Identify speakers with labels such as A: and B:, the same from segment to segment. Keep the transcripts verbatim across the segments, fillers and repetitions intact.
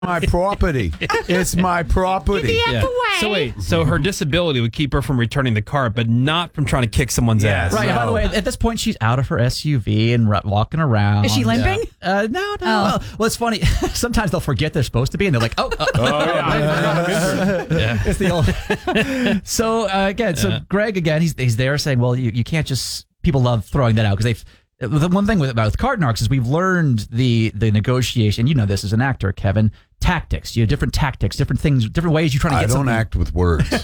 A: my property. It's my property.
B: Yeah. So wait, so her disability would keep her from returning the car, but not from trying to kick someone's
C: Yes.
B: ass.
D: Right. And by the way, at this point, she's out of her S U V and r- walking around.
E: Is she limping?
D: Uh, no, no.
E: Oh.
D: Well, well, it's funny. Sometimes they'll forget they're supposed to be, and they're like, "Oh, uh,
C: Oh, yeah.
B: Yeah.
D: it's the old." So uh, again, so
B: Yeah.
D: Greg again, he's he's there saying, "Well, you, you can't just." People love throwing that out because they've. The one thing with, about with card narcs is we've learned the the negotiation. You know this as an actor, Kevin. Tactics. You have different tactics, different things, different ways you're trying to
A: I
D: get
A: don't
D: something.
A: act with words. So.
B: He's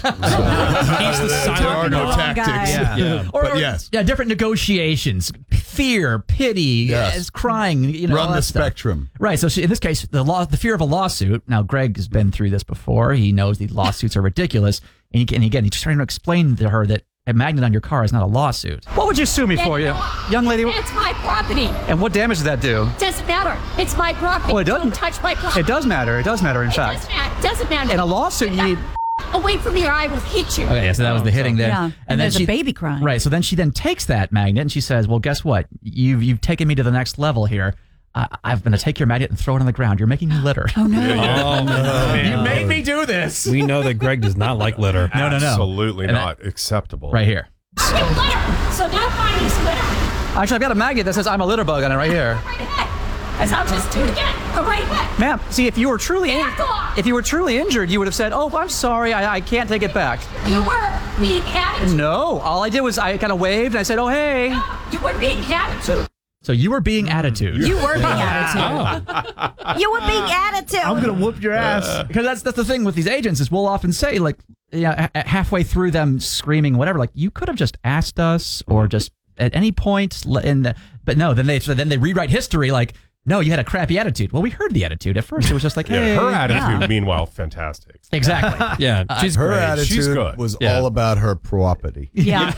B: the
A: There
B: silent
A: are no
E: wrong
A: tactics.
E: guy.
D: Yeah.
B: Yeah.
D: Or,
A: But
D: or-
A: yes.
D: yeah, different negotiations, fear, pity,
A: Yes.
D: yes. crying. You know,
A: Run
D: all
A: the
D: that stuff.
A: spectrum.
D: Right. So she, in this case, the law, the fear of a lawsuit. Now, Greg has been through this before. He knows these lawsuits are ridiculous, and, he, and again, he's trying to explain to her that a magnet on your car is not a lawsuit.
F: What would you sue me for, you young lady?
G: It's my property.
F: And what damage does that do?
G: Doesn't matter. It's my property.
F: Well, it doesn't-
G: Don't touch my property.
F: It does matter. It does matter, in
G: It
F: fact.
G: doesn't matter. Doesn't matter.
F: In a lawsuit, you need.
G: Away from me or I will hit you.
D: Okay, yeah, so that was the hitting then.
E: Yeah, and
D: then
E: there's a
D: she,
E: baby crying.
D: Right. So then she then takes that magnet and she says, "Well, guess what? You've you've taken me to the next level here. I, I'm going to take your magnet and throw it on the ground. You're making me litter.
E: Oh, no.
B: Oh, no.
D: You made me do this.
B: We know that Greg does not like litter.
D: No, no, no.
C: Absolutely
D: And
C: not acceptable.
D: Right here.
G: You litter. So now find this litter.
F: Actually, I've got a magnet that says I'm a litter bug on it right here.
G: Right ahead. As I'll just do it again. Go right ahead.
F: Ma'am, see, if you were truly in,
G: Back off.
F: if you were truly injured, you would have said, "Oh, I'm sorry, I, I can't take it back."
G: You were being attitude.
F: No, all I did was I kind of waved and I said, "Oh, hey."
G: You were being attitude.
D: So you were being attitude.
E: You were being attitude. You were being attitude.
H: I'm gonna whoop your ass.
D: Because that's that's the thing with these agents is we'll often say like, yeah, ha- halfway through them screaming whatever, like you could have just asked us or just at any point le- in the, but no, then they so then they rewrite history like, no, you had a crappy attitude. Well, we heard the attitude at first. It was just like, hey,
C: Yeah, her attitude,
E: Yeah.
C: meanwell, fantastic.
D: exactly.
B: Yeah, she's
A: Her
B: great.
A: attitude
C: She's good.
A: was
B: Yeah.
A: all about her property.
E: Yeah.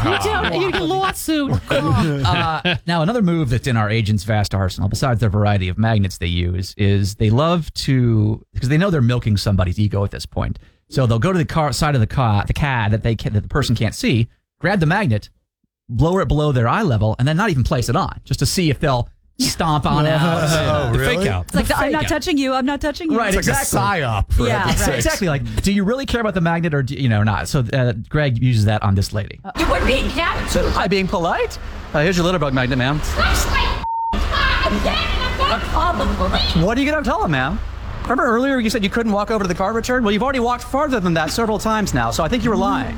B: You get a lawsuit.
D: uh, now, another move that's in our agents' vast arsenal, besides the variety of magnets they use, is they love to, because they know they're milking somebody's ego at this point. So they'll go to the car side of the car, the car that they can, that the person can't see, grab the magnet, lower it below their eye level, and then not even place it on, just to see if they'll stomp on out.
A: Oh,
B: The
A: really?
B: fake out.
E: It's like, the, I'm
D: fake
E: not
D: out.
E: touching you. I'm not touching you.
D: Right,
A: It's like a psyop. For
E: Yeah,
A: heaven's
E: right.
A: sakes.
D: Exactly. Like, do you really care about the magnet or do you know not? So uh, Greg uses that on this lady.
G: You were being attitude.
F: Am I being polite? Uh, here's your litter bug magnet, ma'am.
G: I'm dead and I've got a problem for me.
F: What are you going to tell him, ma'am? Remember earlier you said you couldn't walk over to the car return? Well, you've already walked farther than that several times now, so I think you were lying.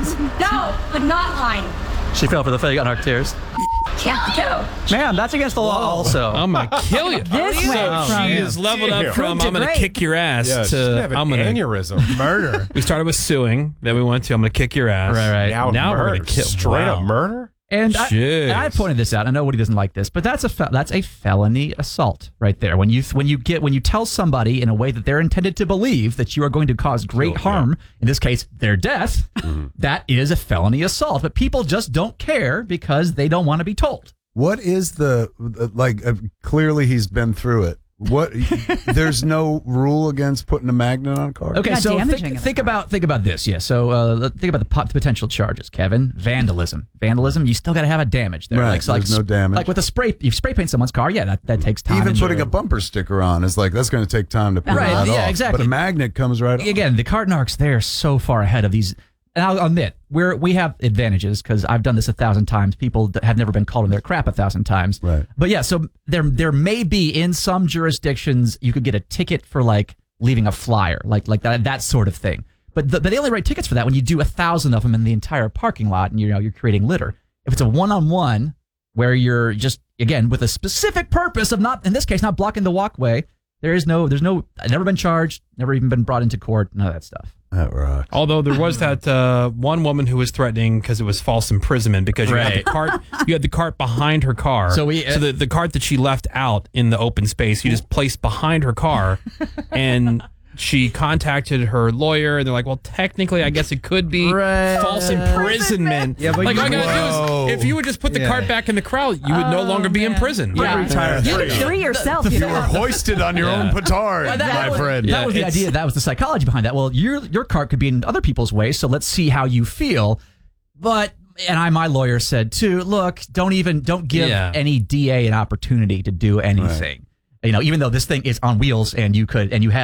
G: No, but not lying.
F: She fell for the fake unarked tears.
G: Can't do.
F: Ma'am, that's against the law also.
B: I'm gonna kill you.
E: This
B: so
E: went from-
B: she is leveled up
C: Damn.
B: from
E: Good
B: I'm gonna
E: to
B: kick your ass
C: Yeah, she's
B: to
C: gonna have an
B: I'm gonna
C: aneurysm.
H: Murder.
B: We started with suing, then we went to I'm gonna kick your ass.
D: Right, right.
C: Now,
B: Now we're
C: murder.
B: gonna kill.
C: Straight
B: Wow.
C: up murder?
D: And I,
B: Jeez.
D: and I pointed this out. I know Woody doesn't like this, but that's a fe- that's a felony assault right there. When you when you get when you tell somebody in a way that they're intended to believe that you are going to cause great
C: Oh,
D: harm, in this case their death,
C: Mm-hmm.
D: that is a felony assault. But people just don't care because they don't want to be told.
A: What is the, like, uh, clearly he's been through it. What? There's no rule against putting a magnet on a car?
D: Okay,
E: Not
D: so
E: damaging
D: think,
E: the
D: think
E: car.
D: about think about this. Yeah, so uh, think about the, pot, the potential charges, Kevin. Vandalism, vandalism. You still got to have a damage there.
A: Right,
D: Like, so like,
A: there's no damage.
D: Like with a spray, you spray paint someone's car. Yeah, that, that takes time.
A: Even
D: and-
A: putting a bumper sticker on is like, that's going to take time to put
D: Right,
A: that
D: yeah,
A: off.
D: exactly.
A: But a magnet comes right off.
D: Again, the card narcs, they're so far ahead of these. And I'll admit, we're, we have advantages because I've done this a thousand times. People that have never been called on their crap a thousand times.
A: Right.
D: But yeah, so there there may be in some jurisdictions you could get a ticket for like leaving a flyer, like like that that sort of thing. But the, but they only write tickets for that when you do a thousand of them in the entire parking lot, and you know you're creating litter. If it's a one-on-one where you're just again with a specific purpose of not, in this case, not blocking the walkway, there is no there's no I've never been charged, never even been brought into court, none of that stuff.
A: That rocks.
B: Although there was that uh, one woman who was threatening because it was false imprisonment because you had
D: Right.
B: the cart you had the cart behind her car.
D: So we-
B: so the, the cart that she left out in the open space, you just placed behind her car, and she contacted her lawyer, and they're like, "Well, technically, I guess it could be
D: Right.
B: false imprisonment."
H: Yeah, but
B: like
H: you-
B: all I gotta
A: Whoa.
B: do is if you would just put the
H: Yeah.
B: cart back in the crowd, you would no longer be in prison.
D: Yeah.
E: You can free yourself. You
A: You were
E: know.
A: hoisted on your
B: Yeah.
A: own petard,
D: Well, that
A: my
D: was,
A: friend.
D: That
B: Yeah,
D: was the
B: it's-
D: idea. That was the psychology behind that. Well, your your cart could be in other people's way, so let's see how you feel. But and I, my lawyer said too. Look, don't even don't give
B: Yeah.
D: any D A an opportunity to do anything. You know, even though this thing is on wheels and you could and you have